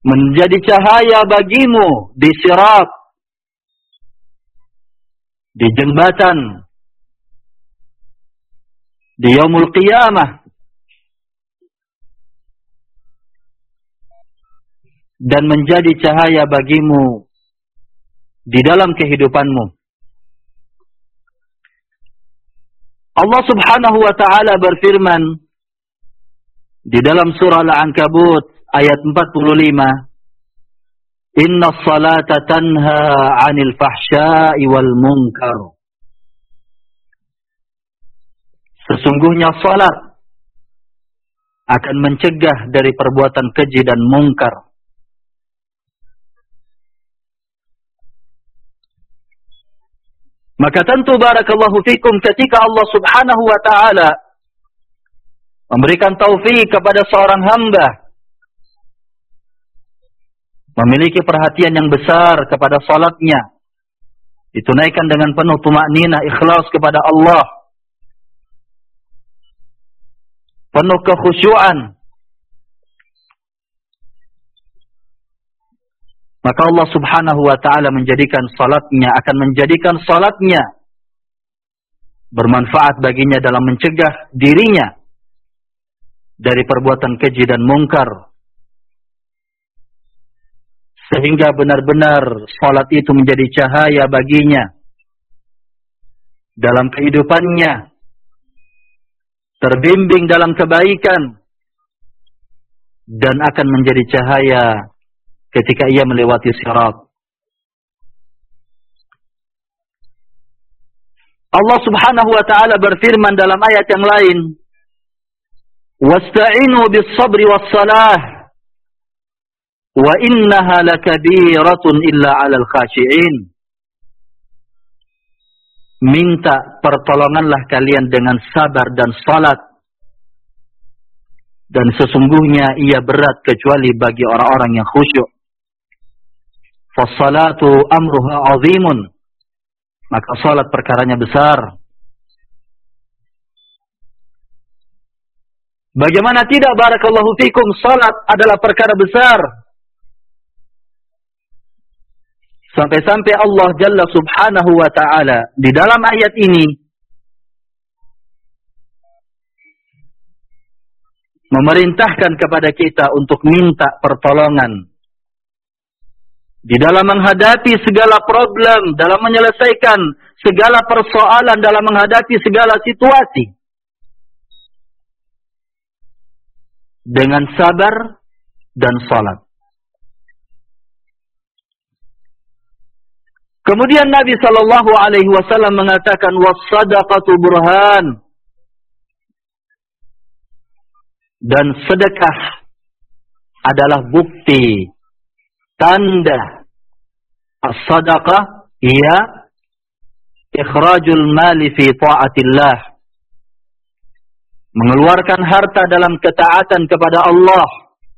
menjadi cahaya bagimu di sirat, di jembatan, di yaumul qiyamah, dan menjadi cahaya bagimu di dalam kehidupanmu. Allah Subhanahu wa ta'ala berfirman di dalam surah Al-Ankabut ayat 45, Inna salata tanha 'anil fahsya'i wal munkar. Sesungguhnya salat akan mencegah dari perbuatan keji dan mungkar. Maka tentu barakallahu fikum ketika Allah Subhanahu wa ta'ala memberikan taufik kepada seorang hamba memiliki perhatian yang besar kepada salatnya, ditunaikan dengan penuh tumakninah, ikhlas kepada Allah, penuh kekhusyuan, maka Allah Subhanahu wa ta'ala akan menjadikan salatnya bermanfaat baginya dalam mencegah dirinya dari perbuatan keji dan mungkar, sehingga benar-benar salat itu menjadi cahaya baginya dalam kehidupannya, terbimbing dalam kebaikan, dan akan menjadi cahaya ketika ia melewati sirat. Allah Subhanahu wa ta'ala berfirman dalam ayat yang lain, wasta'inu bis-sabri was-salah wa innaha lakabiratun illa 'alal khashi'in. Minta pertolonganlah kalian dengan sabar dan salat, dan sesungguhnya ia berat kecuali bagi orang-orang yang khusyuk. Fas-salatu amruha 'azimun. Maka salat perkaranya besar. Bagaimana tidak, barakallahu fikum, salat adalah perkara besar. Sampai-sampai Allah Jalla Subhanahu wa ta'ala di dalam ayat ini memerintahkan kepada kita untuk minta pertolongan di dalam menghadapi segala problem, dalam menyelesaikan segala persoalan, dalam menghadapi segala situasi, dengan sabar dan salat. Kemudian Nabi sallallahu alaihi wasallam mengatakan, was-sadaqatu burhan. Dan sedekah adalah bukti, tanda. As-sadaqah ia ikhrajul mali fi ta'atillah, mengeluarkan harta dalam ketaatan kepada Allah.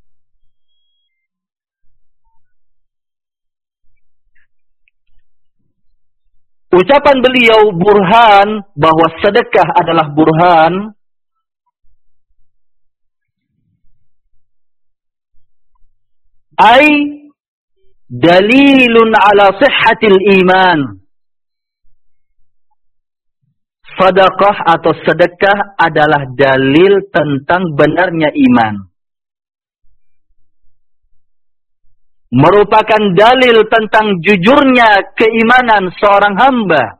Ucapan beliau burhan, bahwa sedekah adalah burhan, ay dalilun ala sihhatil iman. Sedekah atau sedekah adalah dalil tentang benarnya iman. Merupakan dalil tentang jujurnya keimanan seorang hamba.